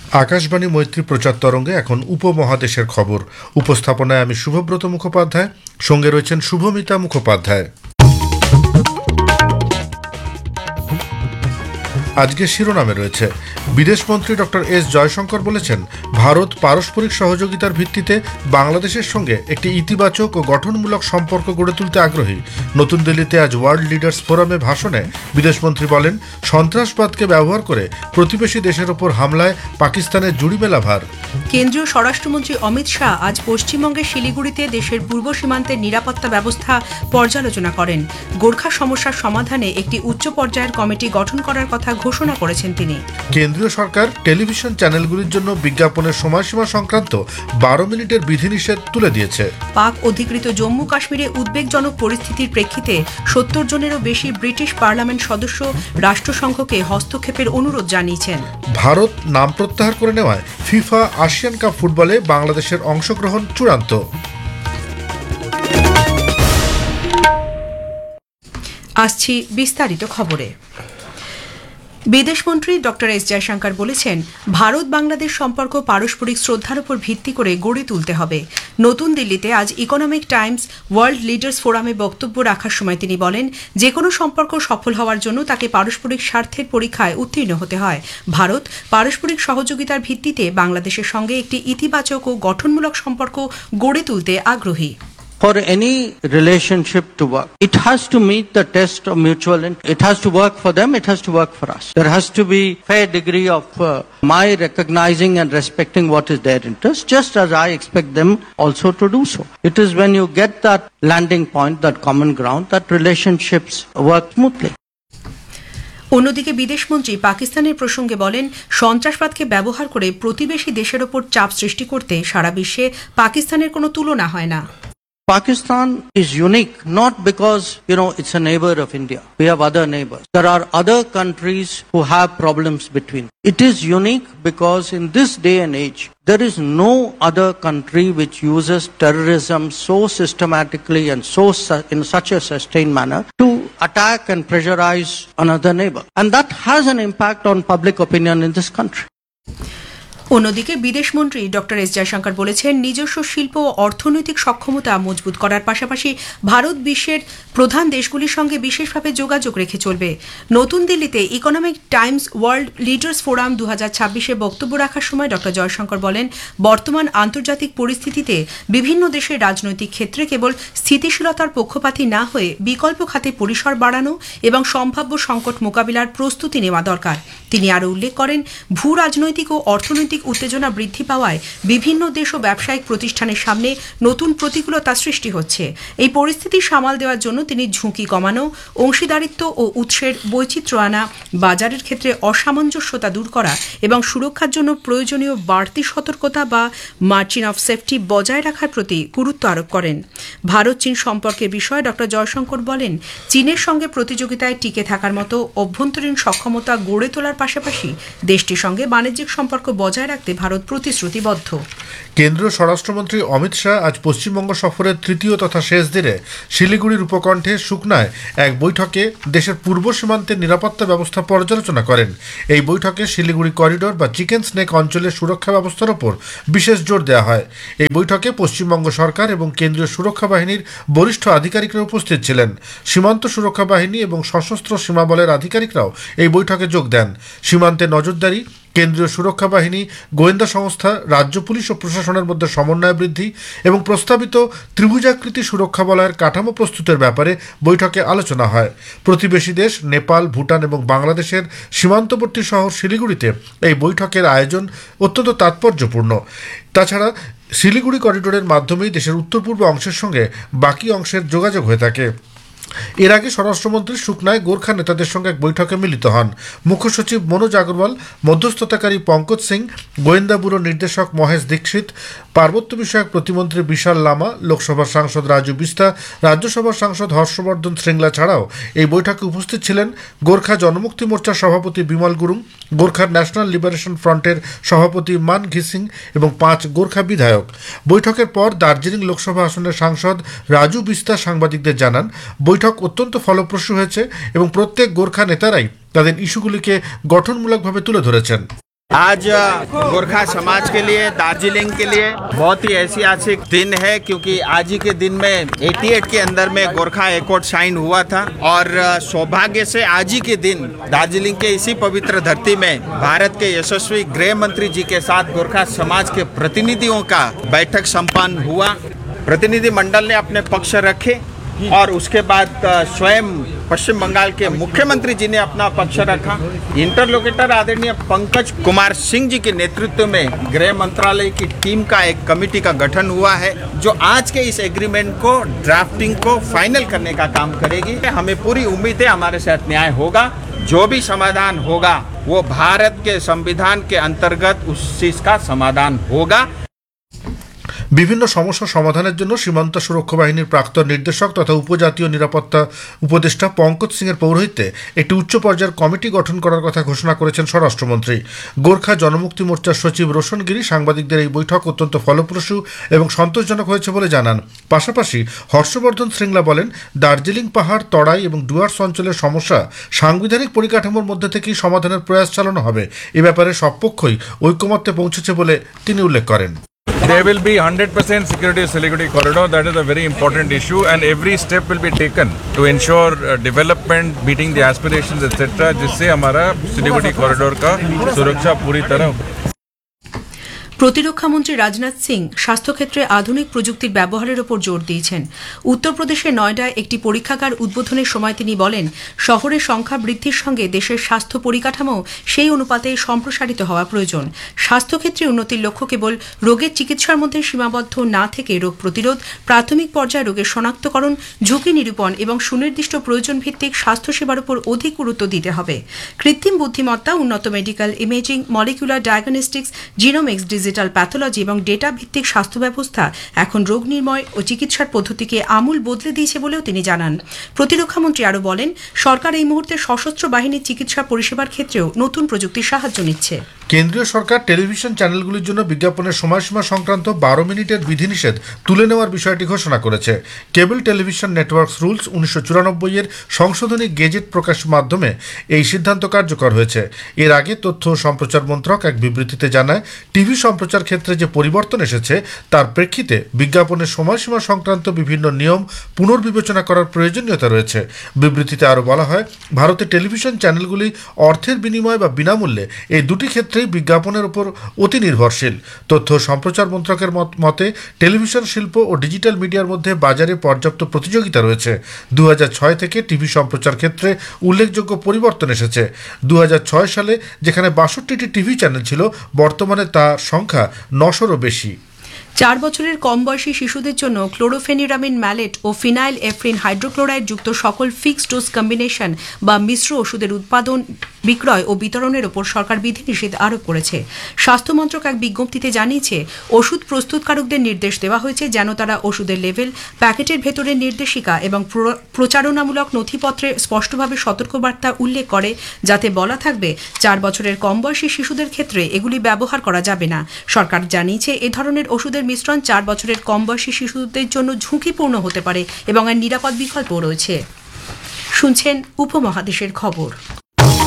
আকাশবাণী মৈত্রী প্রচার তরঙ্গে এখন উপমহাদেশের খবর। উপস্থাপনায় আমি শুভব্রত মুখোপাধ্যায়, সঙ্গে রয়েছেন শুভমিতা মুখোপাধ্যায়। আজকে শিরোনামে রয়েছে, বিদেশমন্ত্রী ডক্টর এস জয়শঙ্কর বলেছেন, ভারত পারস্পরিক সহযোগিতার ভিত্তিতে বাংলাদেশের সঙ্গে একটি ইতিবাচক ও গঠনমূলক সম্পর্ক গড়ে তুলতে আগ্রহী। নতুন দিল্লিতে আজ ওয়ার্ল্ড লিডার্স ফোরামে ভাষণে বিদেশমন্ত্রী বলেন, সন্ত্রাসবাদকে ব্যবহার করে প্রতিবেশী দেশের ওপর হামলায় পাকিস্তানের জুড়ি মেলা ভার। কেন্দ্রীয় স্বরাষ্ট্রমন্ত্রী অমিত শাহ আজ পশ্চিমবঙ্গের শিলিগুড়িতে দেশের পূর্ব সীমান্তের নিরাপত্তা ব্যবস্থা পর্যালোচনা করেন। গোর্খা সমস্যার সমাধানে একটি উচ্চ পর্যায়ের কমিটি গঠন করার কথা ঘোষণা করেছেন তিনি। কেন্দ্রীয় সরকার টেলিভিশন চ্যানেলগুলির জন্য বিজ্ঞাপনের সময়সীমা সংক্রান্ত 12 মিনিটের বিধিনিষেধ তুলে দিয়েছে। পাক অধিকৃত জম্মু কাশ্মীরে উদ্বেগজনক পরিস্থিতির প্রেক্ষিতে 70 জনেরও বেশি ব্রিটিশ পার্লামেন্ট সদস্য রাষ্ট্রসংঘকে হস্তক্ষেপের অনুরোধ জানিয়েছেন। ভারত নাম প্রত্যাহার করে নেওয়ায় ফিফা এশিয়ান কাপ ফুটবলে বাংলাদেশের অংশগ্রহণ চূড়ান্ত। আসছি বিস্তারিত খবরে। বিদেশমন্ত্রী ডক্টর এস জয়শঙ্কর বলেছেন, ভারত বাংলাদেশ সম্পর্ক পারস্পরিক শ্রদ্ধার উপর ভিত্তি করে গড়ে তুলতে হবে। নতুন দিল্লিতে আজ ইকোনমিক টাইমস ওয়ার্ল্ড লিডার্স ফোরামে বক্তব্য রাখার সময় তিনি বলেন, যে কোনো সম্পর্ক সফল হওয়ার জন্য তাকে পারস্পরিক স্বার্থের পরীক্ষায় উত্তীর্ণ হতে হয়। ভারত পারস্পরিক সহযোগিতার ভিত্তিতে বাংলাদেশের সঙ্গে একটি ইতিবাচক ও গঠনমূলক সম্পর্ক গড়ে তুলতে আগ্রহী। For any relationship to work, it has to meet the test of mutual interest. It has to work for them, it has to work for us. There has to be fair degree of my recognizing and respecting what is their interest, just as I expect them also to do so. It is when you get that landing point, that common ground, that relationships work smoothly. অন্যদিকে বিদেশমন্ত্রী পাকিস্তানের প্রসঙ্গে বলেন, সন্ত্রাসবাদকে ব্যবহার করে প্রতিবেশী দেশের ওপর চাপ সৃষ্টি করতে সারা বিশ্বে পাকিস্তানের কোনো তুলনা হয় না। Pakistan is unique not because, it's a neighbor of India. We have other neighbors. There are other countries who have problems between. It is unique because in this day and age, there is no other country which uses terrorism so systematically and in such a sustained manner to attack and pressurize another neighbor. And that has an impact on public opinion in this country. অন্যদিকে বিদেশমন্ত্রী doctor S Jaishankar বলেছেন, নিজস্ব শিল্প ও অর্থনৈতিক সক্ষমতা মজবুত করার পাশাপাশি ভারত বিশ্বের প্রধান দেশগুলির সঙ্গে বিশেষভাবে যোগাযোগ রেখে চলবে। নতুন দিল্লিতে economic Times world leaders forum 2026-এ বক্তব্য রাখার সময় ডক্টর জয়শঙ্কর বলেন, বর্তমান আন্তর্জাতিক পরিস্থিতিতে বিভিন্ন দেশের রাজনৈতিক ক্ষেত্রে কেবল স্থিতিশীলতার পক্ষপাতী না হয়ে বিকল্প খাতে পরিসর বাড়ানো এবং সম্ভাব্য সংকট মোকাবিলার প্রস্তুতি নেওয়া দরকার। তিনি আরও উল্লেখ করেন, ভূ রাজনৈতিক ও অর্থনৈতিক উত্তেজনা বৃদ্ধি পাওয়ায় বিভিন্ন দেশ ও ব্যবসায়িক প্রতিষ্ঠানের সামনে নতুন প্রতিকূলতা সৃষ্টি হচ্ছে। এই পরিস্থিতি সামাল দেওয়ার জন্য তিনি ঝুঁকি কমানো, অংশীদারিত্ব ও উৎসের বৈচিত্র্য আনা, বাজারের ক্ষেত্রে অসামঞ্জস্যতা দূর করা এবং সুরক্ষার জন্য প্রয়োজনীয় বাড়তি সতর্কতা বা মার্জিন অফ সেফটি বজায় রাখার প্রতি গুরুত্ব আরোপ করেন। ভারত চীন সম্পর্কের বিষয়ে ডক্টর জয়শঙ্কর বলেন, চীনের সঙ্গে প্রতিযোগিতায় টিকে থাকার মতো অভ্যন্তরীণ সক্ষমতা গড়ে তোলার পাশাপাশি দেশটির সঙ্গে বাণিজ্যিক সম্পর্ক বজায় রাখতে ভারত প্রতিশ্রুতিবদ্ধ। কেন্দ্রীয় স্বরাষ্ট্রমন্ত্রী অমিত শাহ আজ পশ্চিমবঙ্গ সফরের তৃতীয় তথা শেষ দিনে শিলিগুড়ির উপকণ্ঠে সুকনায় এক বৈঠকে দেশের পূর্ব সীমান্তের নিরাপত্তা ব্যবস্থা পর্যালোচনা করেন। এই বৈঠকে শিলিগুড়ি করিডোর বা চিকেন স্নেক অঞ্চলের সুরক্ষা ব্যবস্থার ওপর বিশেষ জোর দেওয়া হয়। এই বৈঠকে পশ্চিমবঙ্গ সরকার এবং কেন্দ্রীয় সুরক্ষা বাহিনীর বরিষ্ঠ আধিকারিকরা উপস্থিত ছিলেন। সীমান্ত সুরক্ষা বাহিনী এবং সশস্ত্র সীমাবলের আধিকারিকরাও এই বৈঠকে যোগ দেন। সীমান্তে নজরদারি, কেন্দ্রীয় সুরক্ষা বাহিনী, গোয়েন্দা সংস্থা, রাজ্য পুলিশ ও প্রশাসনের মধ্যে সমন্বয় বৃদ্ধি এবং প্রস্তাবিত ত্রিভুজাকৃতি সুরক্ষা বলয়ের কাঠামো প্রস্তুতের ব্যাপারে বৈঠকে আলোচনা হয়। প্রতিবেশী দেশ নেপাল, ভুটান এবং বাংলাদেশের সীমান্তবর্তী শহর শিলিগুড়িতে এই বৈঠকের আয়োজন অত্যন্ত তাৎপর্যপূর্ণ। তাছাড়া শিলিগুড়ি করিডোরের মাধ্যমেই দেশের উত্তর পূর্ব অংশের সঙ্গে বাকি অংশের যোগাযোগ হয়ে থাকে। এর আগে স্বরাষ্ট্রমন্ত্রী সুকনায় গোর্খা নেতাদের সঙ্গে এক বৈঠকে মিলিত হন। মুখ্য সচিব মনোজ আগরওয়াল, মধ্যস্থতাকারী পঙ্কজ সিং, গোয়েন্দা ব্যুরো নির্দেশক মহেশ দীক্ষিত, পার্বত্য বিষয়ক প্রতিমন্ত্রী বিশাল লামা, লোকসভার সাংসদ রাজু বিস্তা, রাজ্যসভার সাংসদ হর্ষবর্ধন শ্রীংলা ছাড়াও এই বৈঠকে উপস্থিত ছিলেন গোর্খা জনমুক্তি মোর্চার সভাপতি বিমল গুরুং, গোর্খার ন্যাশনাল লিবারেশন ফ্রন্টের সভাপতি মান ঘিসিং এবং 5 গোর্খা বিধায়ক। বৈঠকের পর দার্জিলিং লোকসভা আসনের সাংসদ রাজু বিস্তা সাংবাদিকদের জানান, বৈঠক অত্যন্ত ফলপ্রসূ হয়েছে এবং প্রত্যেক গোর্খা নেতারাই তাদের ইস্যুগুলিকে গঠনমূলকভাবে তুলে ধরেছেন। आज गोरखा समाज के लिए, दार्जिलिंग के लिए बहुत ही ऐतिहासिक दिन है, क्योंकि आज ही के दिन में 88 के अंदर में गोरखा एकॉर्ड साइन हुआ था। और सौभाग्य से आज ही के दिन दार्जिलिंग के इसी पवित्र धरती में भारत के यशस्वी गृह मंत्री जी के साथ गोरखा समाज के प्रतिनिधियों का बैठक संपन्न हुआ। प्रतिनिधि मंडल ने अपने पक्ष रखे और उसके बाद स्वयं पश्चिम बंगाल के मुख्यमंत्री जी ने अपना पक्ष रखा। इंटरलोकेटर आदरणीय पंकज कुमार सिंह जी के नेतृत्व में गृह मंत्रालय की टीम का एक कमेटी का गठन हुआ है, जो आज के इस एग्रीमेंट को, ड्राफ्टिंग को फाइनल करने का काम करेगी। हमें पूरी उम्मीद है हमारे साथ न्याय होगा। जो भी समाधान होगा वो भारत के संविधान के अंतर्गत उस चीज का समाधान होगा। বিভিন্ন সমস্যা সমাধানের জন্য সীমান্ত সুরক্ষা বাহিনীর প্রাক্তন নির্দেশক তথা উপজাতীয় নিরাপত্তা উপদেষ্টা পঙ্কজ সিং এর পৌরোহিত্যে একটি উচ্চ পর্যায়ের কমিটি গঠন করার কথা ঘোষণা করেছেন স্বরাষ্ট্রমন্ত্রী। গোর্খা জনমুক্তি মোর্চার সচিব রোশন গিরি সাংবাদিকদের এই বৈঠক অত্যন্ত ফলপ্রসূ এবং সন্তোষজনক হয়েছে বলে জানান। পাশাপাশি হর্ষবর্ধন শ্রীংলা বলেন, দার্জিলিং পাহাড়, তরাই এবং ডুয়ার্স অঞ্চলের সমস্যা সাংবিধানিক পরিকাঠামোর মধ্যে থেকেই সমাধানের প্রয়াস চালানো হবে। এ ব্যাপারে সব পক্ষই ঐকমত্যে পৌঁছেছে বলে তিনি উল্লেখ করেন। There will be 100% security of Siliguri corridor. That is a very important issue, and every step will be taken to ensure development, meeting the aspirations, etc. जिससे हमारा Siliguri corridor का सुरक्षा पूरी तरह। প্রতিরক্ষামন্ত্রী রাজনাথ সিং স্বাস্থ্যক্ষেত্রে আধুনিক প্রযুক্তির ব্যবহারের ওপর জোর দিয়েছেন। উত্তরপ্রদেশের নয়ডায় একটি পরীক্ষাগার উদ্বোধনের সময় তিনি বলেন, শহরের সংখ্যা বৃদ্ধির সঙ্গে দেশের স্বাস্থ্য পরিকাঠামো সেই অনুপাতে সম্প্রসারিত হওয়া প্রয়োজন। স্বাস্থ্যক্ষেত্রে উন্নতির লক্ষ্য কেবল রোগের চিকিৎসার মধ্যে সীমাবদ্ধ না থেকে রোগ প্রতিরোধ, প্রাথমিক পর্যায়ে রোগের শনাক্তকরণ, ঝুঁকি নিরূপণ এবং সুনির্দিষ্ট প্রয়োজন ভিত্তিক স্বাস্থ্যসেবার উপর অধিক গুরুত্ব দিতে হবে। কৃত্রিম বুদ্ধিমত্তা, উন্নত medical imaging, molecular diagnostics, genomics, digital pathology এবং ডেটা ভিত্তিক স্বাস্থ্য ব্যবস্থা এখন রোগ নির্ণয় ও চিকিৎসার পদ্ধতিকে আমূল বদলে দিয়েছে বলেও তিনি জানান। প্রতিরক্ষামন্ত্রী আরও বলেন, সরকার এই মুহূর্তে সশস্ত্র বাহিনীর চিকিৎসা পরিষেবার ক্ষেত্রেও নতুন প্রযুক্তির সাহায্য নিচ্ছে। কেন্দ্রীয় সরকার টেলিভিশন চ্যানেলগুলির জন্য বিজ্ঞাপনের সময়সীমা সংক্রান্ত 12 মিনিটের বিধিনিষেধ তুলে নেওয়ার বিষয়টি ঘোষণা করেছে। কেবল টেলিভিশন নেটওয়ার্কস রুলস 1994 এর সংশোধনী গেজেট প্রকাশের মাধ্যমে এই সিদ্ধান্ত কার্যকর হয়েছে। এর আগে তথ্য ও সম্প্রচার মন্ত্রক এক বিবৃতিতে জানায়, টিভি সম্প্রচার ক্ষেত্রে যে পরিবর্তন এসেছে তার প্রেক্ষিতে বিজ্ঞাপনের সময়সীমা সংক্রান্ত বিভিন্ন নিয়ম পুনর্বিবেচনা করার প্রয়োজনীয়তা রয়েছে। বিবৃতিতে আরও বলা হয়, ভারতে টেলিভিশন চ্যানেলগুলি অর্থের বিনিময়ে বা বিনামূল্যে এই দুটি ক্ষেত্রেই বিজ্ঞাপনের উপর অতি নির্ভরশীল। তথ্য ও সম্প্রচার মন্ত্রকের মতে টেলিভিশন শিল্প ও ডিজিটাল মিডিয়ার মধ্যে বাজারে পর্যাপ্ত প্রতিযোগিতা রয়েছে। 2006 থেকে টিভি সম্প্রচার ক্ষেত্রে উল্লেখযোগ্য পরিবর্তন এসেছে। 2006 সালে যেখানে 62টি টিভি চ্যানেল ছিল, বর্তমানে তার সংখ্যা 900-রও বেশি। 4 বছরের কম বয়সী শিশুদের জন্য ক্লোরোফেনিরামিন ম্যালেট ও ফিনাইল এফ্রিন হাইড্রোক্লোরাইড যুক্ত সকল ফিক্সড ডোজ কম্বিনেশন বা মিশ্র ওষুধের উৎপাদন, বিক্রয় ও বিতরণের ওপর সরকার বিধিনিষেধ আরোপ করেছে। স্বাস্থ্য মন্ত্রক এক বিজ্ঞপ্তিতে জানিয়েছে, ওষুধ প্রস্তুতকারকদের নির্দেশ দেওয়া হয়েছে যেন তারা ওষুধের লেভেল, প্যাকেটের ভেতরের নির্দেশিকা এবং প্রচারণামূলক নথিপত্রে স্পষ্টভাবে সতর্কবার্তা উল্লেখ করে, যাতে বলা থাকবে 4 বছরের কম বয়সী শিশুদের ক্ষেত্রে এগুলি ব্যবহার করা যাবে না। সরকার জানিয়েছে, এ ধরনের ওষুধের মিশ্রণ 4 বছরের কম বয়সী শিশুদের জন্য ঝুঁকিপূর্ণ হতে পারে এবং এর নিরাপদ বিকল্প রয়েছে। শুনছেন উপমহাদেশের খবর।